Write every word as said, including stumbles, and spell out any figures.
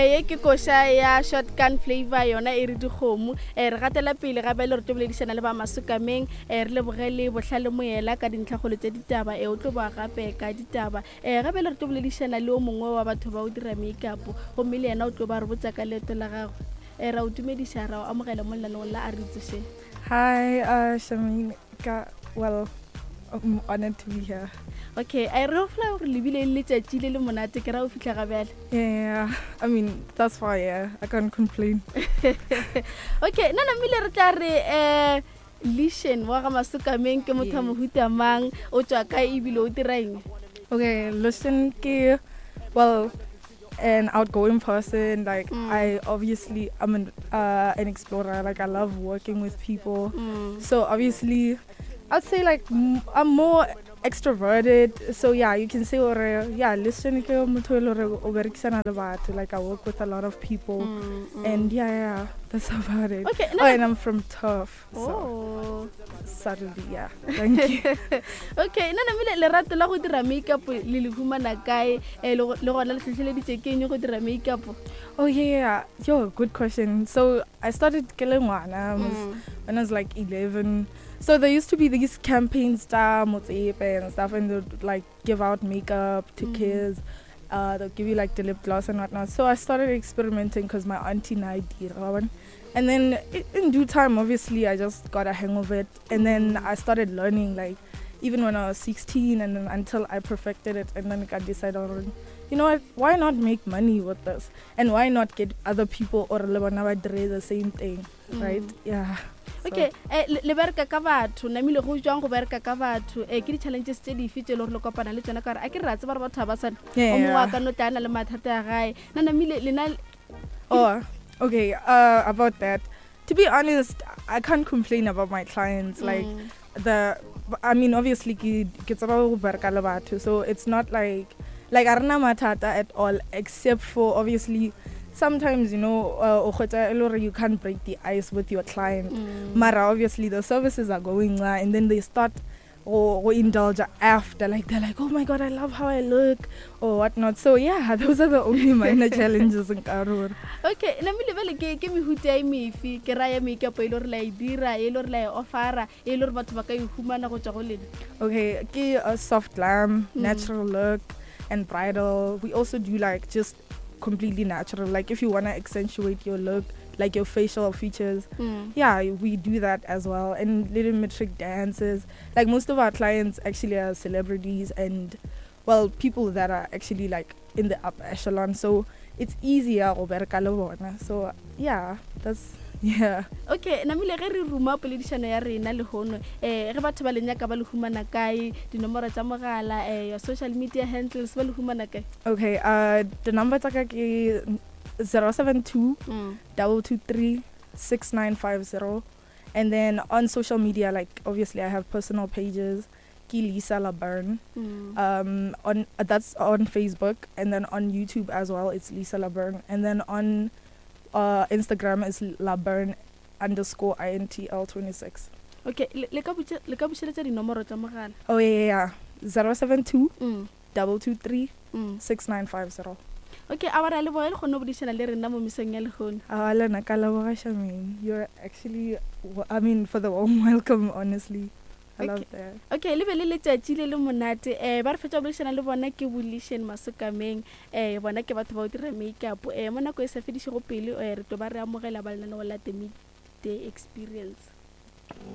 eh ye ke kosha ya shotgun flavor yona e re dikgomo eh re gatela pele ga ba le re tobeledisana le ba Masukameng eh re le bogele bohlale moela ka dintlhagolo tse ditaba e o tlo ba gape ka ditaba eh ga ba le re tobeledisana le o mongwe wa batho ba o dira makeup go mmele yena o tlo ba re botsa ka leto la gago eh ra o dumedisa ra o amogela mo llanong la Aritshe. Hi, uh, Shamika. Well, I'm honored to be here. Okay, I refla gore lebile le tšatši le le monate ke ra o fitla ga bjale. Yeah, I mean, that's why, yeah, I can't complain. Okay, nana mmile re tla re eh Lishen wa ga Masukameng ke motho a mohuta mang o tswa ka ebile o dira eng? Okay, listen, ke, well, an outgoing person. Like, mm. I obviously, I'm an, uh, an explorer. Like, I love working with people. Mm. So, obviously, I'd say, like, m- I'm more extroverted. So, yeah, you can say, or yeah, listen, like, I work with a lot of people. Mm, mm. And, yeah, yeah, that's about it. Okay, oh, and I'm from Turf. So. Oh. Suddenly, yeah. Thank you. Okay, nana mile le rato la go dira makeup le le humana kae e le gona le tlhile di tsekeng go dira makeup? Oh yeah, yo, good question. So I started killing one mm. when I was like eleven. So there used to be these campaigns star and stuff, and they'd like give out makeup to mm. kids. Uh, they'll give you like the lip gloss and whatnot. So I started experimenting because my auntie Naidi, and then in due time, obviously, I just got a hang of it. And then I started learning, like, even when I was sixteen, and then until I perfected it. And then I decided, on, you know what, why not make money with this? And why not get other people or the same thing, mm. right? Yeah. Okay, eh le bereka ka batho na mile go jwang go bereka ka batho eh ke di challenges tse di fitse le re le kopana le tsena ka re a ke ratse ba re batho ba sana o mo wa ka no tana le mathata ya gae na na mile le na oh okay uh about that, to be honest, I can't complain about my clients. Mm. Like the I mean obviously ke ke tsaba go bereka le batho, so it's not like like arena mathata at all, except for obviously sometimes, you know, uh, you can't break the ice with your client. Mm. Mara, obviously, the services are going well, and then they start or, or indulge after. Like, they're like, oh my God, I love how I look, or whatnot. So, yeah, those are the only minor challenges in Karur. Okay, let me level ke ke mehuta me fi ke ra ya makeup e lor la idira e lor la ofara e lor batho ba ka ihumana go tswa go lena. Okay, ke a soft glam, mm. natural look, and bridal. We also do like just completely natural, like if you want to accentuate your look, like your facial features, mm. yeah, we do that as well. And little metric dances, like most of our clients actually are celebrities and well people that are actually like in the upper echelon, so it's easier. So yeah, that's yeah. Okay, na mile ge re ruma poledishano ya rena le hono eh ge batho ba lenya ka ba le humana kae di nomoro tsa mogala eh your social media handles ba le humana kae? Okay, uh the number tsa ka ke zero seven two two two three six nine five zero, and then on social media, like obviously I have personal pages, ki Lisa Laburn, mm. um on uh, that's on Facebook, and then on YouTube as well it's Lisa Laburn, and then on Uh, Instagram is Laburn underscore I N T L twenty-six. Okay, le ka bušeletša dinomoro tša mogala. Oh yeah, yeah, zero seven two two two three six nine five zero. Okay, a bara le boa le kgone go bušana le rena mo mesong ya lekgono. Ah, le na ka leboga Shaming. You're actually, I mean, for the warm welcome, honestly. I love that. Okay, le be le letšatši le le monate eh ba re fetša bušana le bona ke Lishen Masukameng eh bona ke batho ba o dira makeup eh mo nako e sa fediše go pele eh re to ba re amogela ba lena go la the experience.